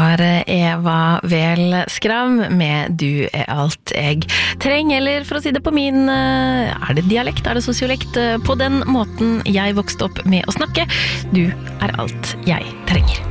var Eva Vel Skram med Du alt jeg trenger, eller for å si det på min, det dialekt, det sosiolekt, på den måten jeg vokste opp med å snakke, du alt jeg trenger.